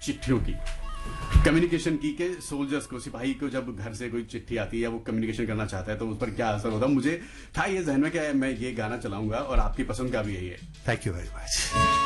चिट्ठियों की, कम्युनिकेशन की, के सोल्जर्स को, सिपाही को जब घर से कोई चिट्ठी आती है, वो कम्युनिकेशन करना चाहता है तो उस पर क्या असर होता है। मुझे था ये जहन में कि मैं ये गाना चलाऊंगा और आपकी पसंद का भी यही है। Thank you very much.